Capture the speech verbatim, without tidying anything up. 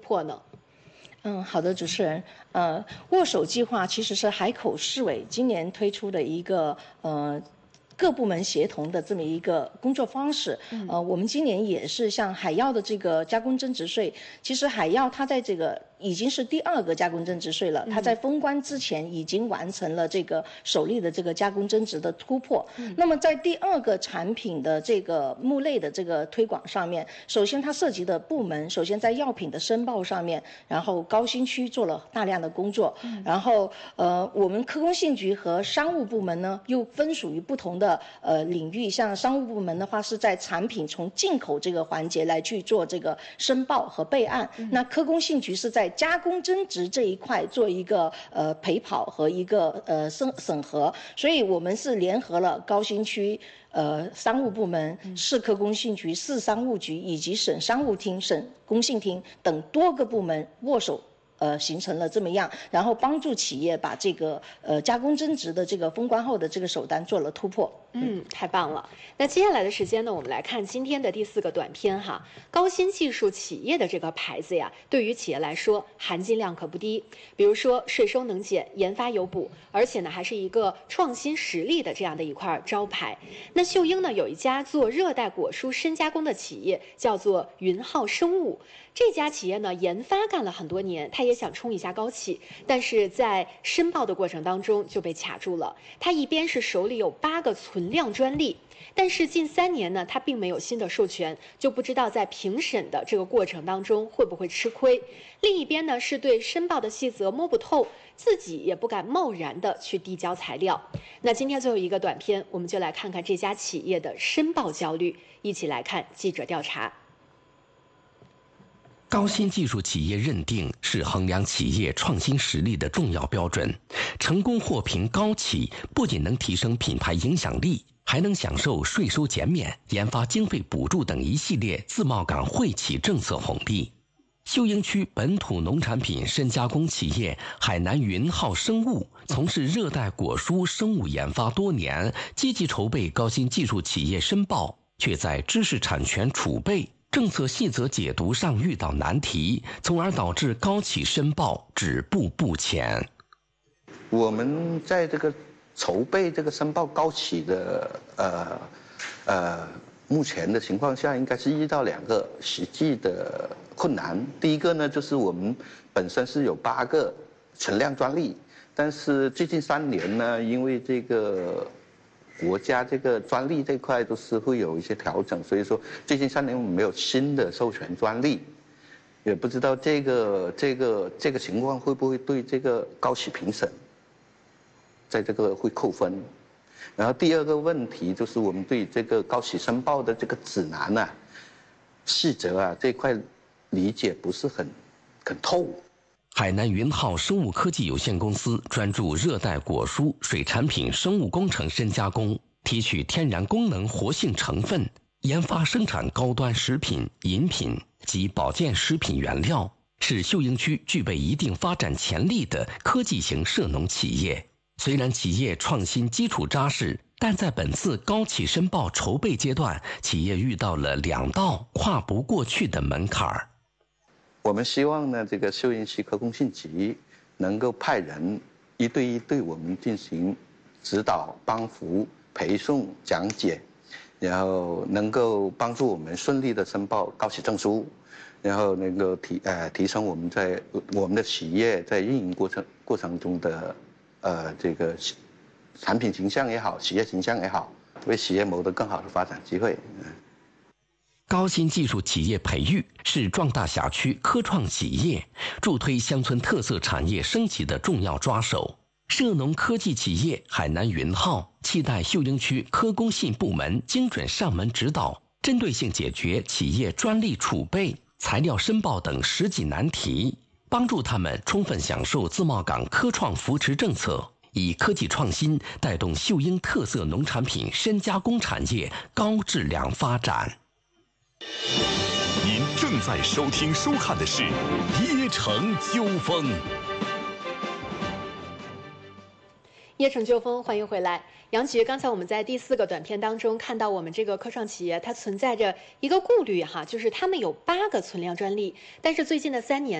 破呢？ 嗯，好的，主持人。呃，握手计划其实是海口市委今年推出的一个呃。各部门协同的这么一个工作方式，呃，我们今年也是像海药的这个加工增值税，其实海药它在这个已经是第二个加工增值税了，它在封关之前已经完成了这个首例的这个加工增值的突破。那么在第二个产品的这个目类的这个推广上面，首先它涉及的部门，首先在药品的申报上面，然后高新区做了大量的工作，然后呃，我们科工信局和商务部门呢又分属于不同的。呃，领域像商务部门的话，是在产品从进口这个环节来去做这个申报和备案。嗯、那科工信局是在加工增值这一块做一个呃陪跑和一个呃审审核，所以我们是联合了高新区。呃，商务部门、市科工信局、市商务局以及省商务厅、省工信厅等多个部门握手。呃，形成了这么样，然后帮助企业把这个呃加工增值的这个封关后的这个首单做了突破。 嗯，太棒了。那接下来的时间呢，我们来看今天的第四个短片哈。高新技术企业的这个牌子呀，对于企业来说含金量可不低。比如说税收能减，研发有补，而且呢还是一个创新实力的这样的一块招牌。那秀英呢有一家做热带果蔬深加工的企业，叫做云浩生物。这家企业呢研发干了很多年，它也想冲一下高企，但是在申报的过程当中就被卡住了。它一边是手里有八个存量专利，但是近三年呢，它并没有新的授权，就不知道在评审的这个过程当中会不会吃亏。另一边呢，是对申报的细则摸不透，自己也不敢贸然的去递交材料。那今天最后一个短片，我们就来看看这家企业的申报焦虑，一起来看记者调查。 高新技术企业认定是衡量企业创新实力的重要标准，成功获评高企，不仅能提升品牌影响力，还能享受税收减免、研发经费补助等一系列自贸港惠企政策红利。秀英区本土农产品深加工企业海南云浩生物从事热带果蔬生物研发多年，积极筹备高新技术企业申报，却在知识产权储备、政策细则解读上遇到难题，从而导致高企申报止步不前。 我们在这个筹备这个申报高企的呃呃目前的情况下，应该是遇到两个实际的困难。第一个呢，就是我们本身是有八个存量专利，但是最近三年呢，因为这个国家这个专利这块都是会有一些调整，所以说最近三年我们没有新的授权专利，也不知道这个这个这个情况会不会对这个高企评审在这个会扣分。然后第二个问题就是我们对这个高企申报的这个指南啊、细则啊这块理解不是很很透。 海南云浩生物科技有限公司专注热带果蔬、水产品生物工程深加工，提取天然功能活性成分，研发生产高端食品、饮品及保健食品原料，是秀英区具备一定发展潜力的科技型涉农企业。虽然企业创新基础扎实，但在本次高企申报筹备阶段，企业遇到了两道跨不过去的门槛儿。 我们希望呢，这个秀英区科工信局能够派人一对一对我们进行指导、帮扶、陪送、讲解，然后能够帮助我们顺利的申报高企证书，然后能够提呃提升我们在我们的企业在运营过程过程中的呃这个产品形象也好，企业形象也好，为企业谋得更好的发展机会。嗯。 高新技术企业培育是壮大辖区科创企业、助推乡村特色产业升级的重要抓手。涉农科技企业海南云浩期待秀英区科工信部门精准上门指导，针对性解决企业专利储备、材料申报等实际难题，帮助他们充分享受自贸港科创扶持政策，以科技创新带动秀英特色农产品深加工产业高质量发展。 您正在收听收看的是《椰城纠纷》。 椰城纠纷，欢迎回来，杨局。刚才我们在第四个短片当中看到，我们这个科创企业它存在着一个顾虑哈，就是他们有八个存量专利，但是最近的三年。